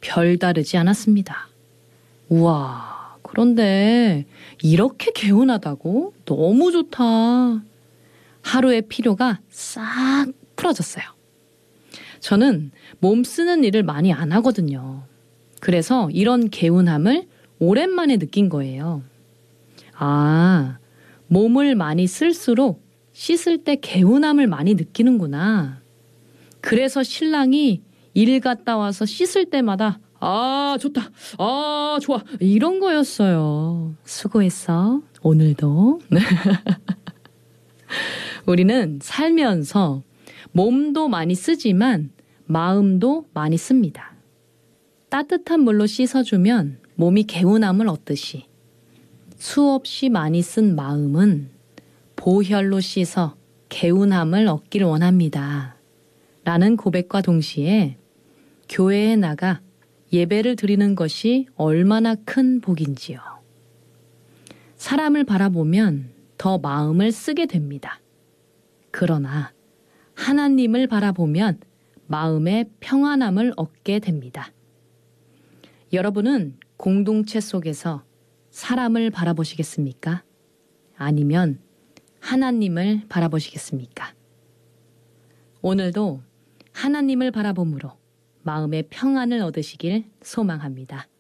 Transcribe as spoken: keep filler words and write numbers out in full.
별다르지 않았습니다. 우와, 그런데 이렇게 개운하다고? 너무 좋다. 하루의 피로가 싹 풀어졌어요. 저는 몸 쓰는 일을 많이 안 하거든요. 그래서 이런 개운함을 오랜만에 느낀 거예요. 아, 몸을 많이 쓸수록 씻을 때 개운함을 많이 느끼는구나. 그래서 신랑이 일 갔다 와서 씻을 때마다 아, 좋다. 아, 좋아. 이런 거였어요. 수고했어. 오늘도. 우리는 살면서 몸도 많이 쓰지만 마음도 많이 씁니다. 따뜻한 물로 씻어주면 몸이 개운함을 얻듯이 수없이 많이 쓴 마음은 보혈로 씻어 개운함을 얻기를 원합니다. 라는 고백과 동시에 교회에 나가 예배를 드리는 것이 얼마나 큰 복인지요. 사람을 바라보면 더 마음을 쓰게 됩니다. 그러나 하나님을 바라보면 마음의 평안함을 얻게 됩니다. 여러분은 공동체 속에서 사람을 바라보시겠습니까? 아니면 하나님을 바라보시겠습니까? 오늘도 하나님을 바라봄으로 마음의 평안을 얻으시길 소망합니다.